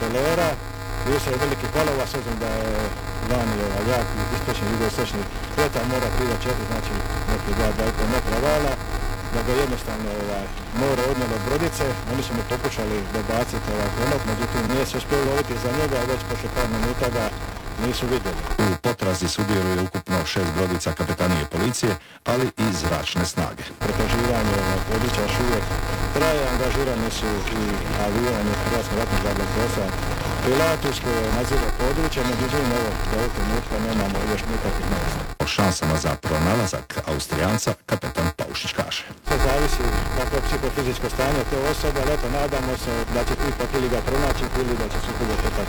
lera, bio se veliki palova, s obzirom da je vani jak istočni, jugoistočni vjetar, mora 3 do 4, znači neki 2,5 metra vala, da ga jednostavno more odnijelo od brodice. Oni su mu pokušali dobaciti konop, međutim nije se uspio loviti za njega, već poslije par minuta ga nisu vidjeli. U potrazi sudjeluje ukupno 6 brodica kapetanije policije, ali i zračne snage. Pretraživanje područja još uvijek traje, angažirani su i avioni Hrvatskog ratnog zrakoplovstva Pilatus koje nadzire područje, međutim evo do ovog trenutka nemamo još nikakvih novosti. O šansama za pronalazak Austrijanca kapetan Paušić kaže. Sve zavisi kako je psihofizičko stanje te osobe, ali eto nadamo se da će ipak ili ga pronaći ili da će se